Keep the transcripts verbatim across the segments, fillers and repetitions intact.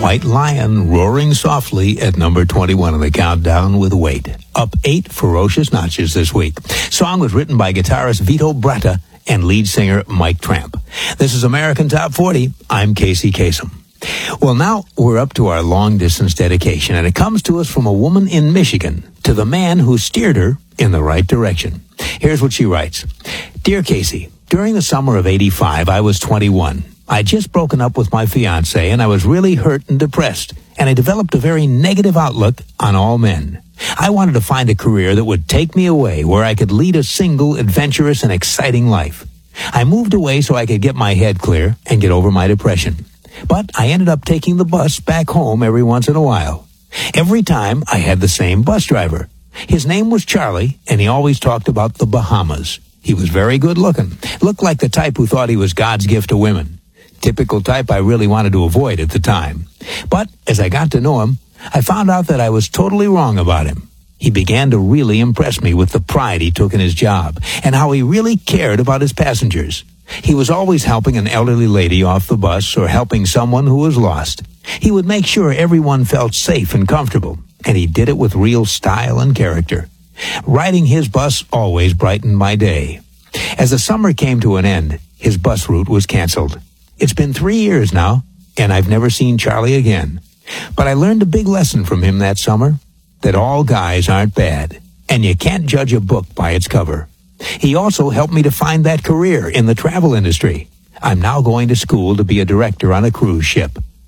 White Lion roaring softly at number twenty-one on the countdown with Weight. Up eight ferocious notches this week. Song was written by guitarist Vito Bratta and lead singer Mike Tramp. This is American Top forty. I'm Casey Kasem. Well, now we're up to our long-distance dedication, and it comes to us from a woman in Michigan to the man who steered her in the right direction. Here's what she writes. Dear Casey, during the summer of eighty-five, I was twenty-one. I'd just broken up with my fiancé, and I was really hurt and depressed, and I developed a very negative outlook on all men. I wanted to find a career that would take me away, where I could lead a single, adventurous, and exciting life. I moved away so I could get my head clear and get over my depression. But I ended up taking the bus back home every once in a while. Every time, I had the same bus driver. His name was Charlie, and he always talked about the Bahamas. He was very good looking, looked like the type who thought he was God's gift to women. Typical type I really wanted to avoid at the time. But as I got to know him, I found out that I was totally wrong about him. He began to really impress me with the pride he took in his job and how he really cared about his passengers. He was always helping an elderly lady off the bus or helping someone who was lost. He would make sure everyone felt safe and comfortable, and he did it with real style and character. Riding his bus always brightened my day. As the summer came to an end, his bus route was canceled. It's been three years now, and I've never seen Charlie again. But I learned a big lesson from him that summer, that all guys aren't bad, and you can't judge a book by its cover. He also helped me to find that career in the travel industry. I'm now going to school to be a director on a cruise ship.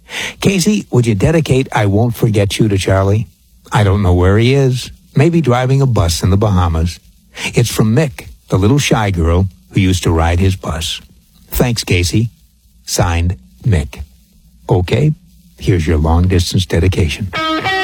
Casey, would you dedicate I Won't Forget You to Charlie? I don't know where he is. Maybe driving a bus in the Bahamas. It's from Mick, the little shy girl who used to ride his bus. Thanks, Casey. Signed, Mick. Okay, here's your long-distance dedication.